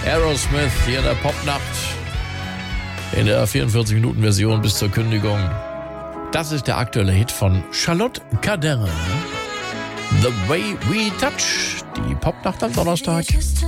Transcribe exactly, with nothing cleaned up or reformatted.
Aerosmith hier in der Popnacht. In der vierundvierzig-Minuten-Version bis zur Kündigung. Das ist der aktuelle Hit von Charlotte Cardin. The Way We Touch. Die Popnacht am Donnerstag.